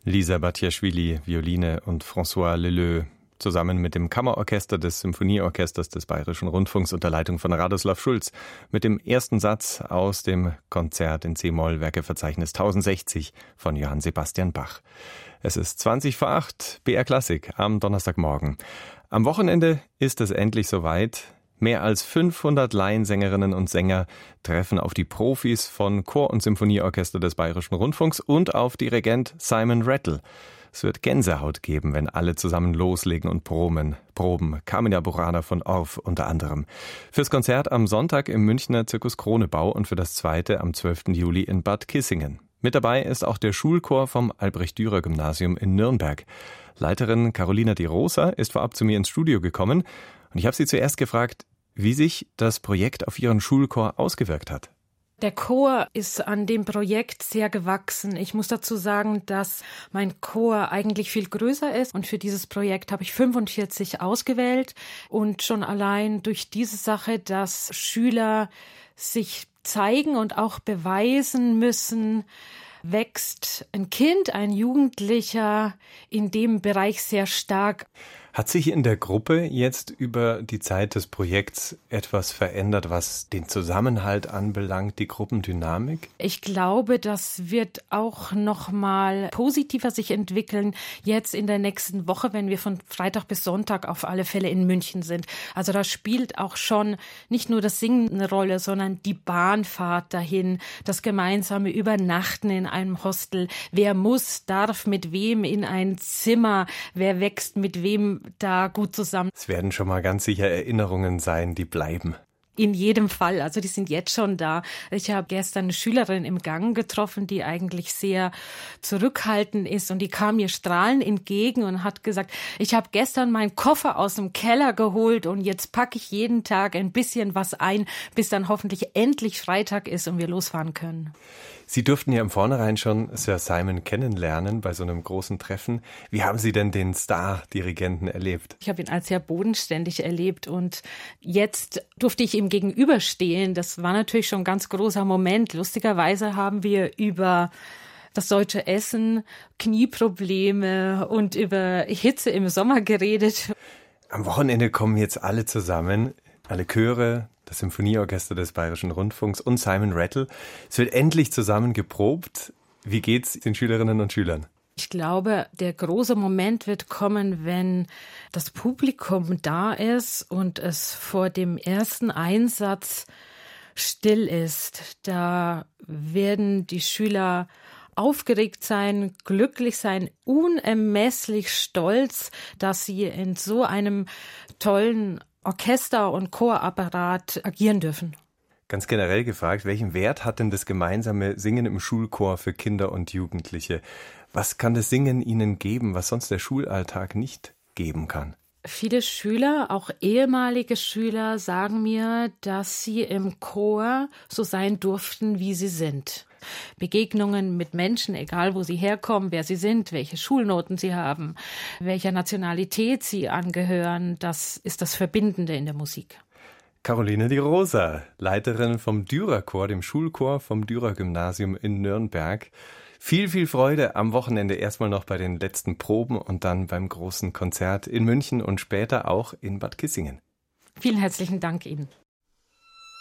Lisa Batjaschwili, Violine und François Leleu zusammen mit dem Kammerorchester des Symphonieorchesters des Bayerischen Rundfunks unter Leitung von Radoslav Schulz mit dem ersten Satz aus dem Konzert in C-Moll, Werkeverzeichnis 1060 von Johann Sebastian Bach. Es ist 20:08, BR Klassik am Donnerstagmorgen. Am Wochenende ist es endlich soweit. Mehr als 500 Laiensängerinnen und Sänger treffen auf die Profis von Chor- und Symphonieorchester des Bayerischen Rundfunks und auf Dirigent Simon Rattle. Es wird Gänsehaut geben, wenn alle zusammen loslegen und proben. Carmina Burana von Orff unter anderem. Fürs Konzert am Sonntag im Münchner Zirkus Kronebau und für das zweite am 12. Juli in Bad Kissingen. Mit dabei ist auch der Schulchor vom Albrecht-Dürer-Gymnasium in Nürnberg. Leiterin Carolina Di Rosa ist vorab zu mir ins Studio gekommen und ich habe sie zuerst gefragt, wie sich das Projekt auf ihren Schulchor ausgewirkt hat. Der Chor ist an dem Projekt sehr gewachsen. Ich muss dazu sagen, dass mein Chor eigentlich viel größer ist und für dieses Projekt habe ich 45 ausgewählt und schon allein durch diese Sache, dass Schüler sich zeigen und auch beweisen müssen, wächst ein Kind, ein Jugendlicher in dem Bereich sehr stark. Hat sich in der Gruppe jetzt über die Zeit des Projekts etwas verändert, was den Zusammenhalt anbelangt, die Gruppendynamik? Ich glaube, das wird auch noch mal positiver sich entwickeln, jetzt in der nächsten Woche, wenn wir von Freitag bis Sonntag auf alle Fälle in München sind. Also da spielt auch schon nicht nur das Singen eine Rolle, sondern die Bahnfahrt dahin, das gemeinsame Übernachten in einem Hostel. Wer darf mit wem in ein Zimmer, wer wächst mit wem da gut zusammen. Es werden schon mal ganz sicher Erinnerungen sein, die bleiben. In jedem Fall, also die sind jetzt schon da. Ich habe gestern eine Schülerin im Gang getroffen, die eigentlich sehr zurückhaltend ist und die kam mir strahlend entgegen und hat gesagt, ich habe gestern meinen Koffer aus dem Keller geholt und jetzt packe ich jeden Tag ein bisschen was ein, bis dann hoffentlich endlich Freitag ist und wir losfahren können. Sie durften ja im Vornherein schon Sir Simon kennenlernen bei so einem großen Treffen. Wie haben Sie denn den Star-Dirigenten erlebt? Ich habe ihn als sehr bodenständig erlebt und jetzt durfte ich ihm gegenüberstehen. Das war natürlich schon ein ganz großer Moment. Lustigerweise haben wir über das deutsche Essen, Knieprobleme und über Hitze im Sommer geredet. Am Wochenende kommen jetzt alle zusammen, alle Chöre, das Symphonieorchester des Bayerischen Rundfunks und Simon Rattle. Es wird endlich zusammen geprobt. Wie geht's den Schülerinnen und Schülern? Ich glaube, der große Moment wird kommen, wenn das Publikum da ist und es vor dem ersten Einsatz still ist. Da werden die Schüler aufgeregt sein, glücklich sein, unermesslich stolz, dass sie in so einem tollen Orchester- und Chorapparat agieren dürfen. Ganz generell gefragt, welchen Wert hat denn das gemeinsame Singen im Schulchor für Kinder und Jugendliche? Was kann das Singen ihnen geben, was sonst der Schulalltag nicht geben kann? Viele Schüler, auch ehemalige Schüler, sagen mir, dass sie im Chor so sein durften, wie sie sind. Begegnungen mit Menschen, egal wo sie herkommen, wer sie sind, welche Schulnoten sie haben, welcher Nationalität sie angehören, das ist das Verbindende in der Musik. Carolina Di Rosa, Leiterin vom Dürer-Chor, dem Schulchor vom Dürer-Gymnasium in Nürnberg. Viel, viel Freude am Wochenende erstmal noch bei den letzten Proben und dann beim großen Konzert in München und später auch in Bad Kissingen. Vielen herzlichen Dank Ihnen.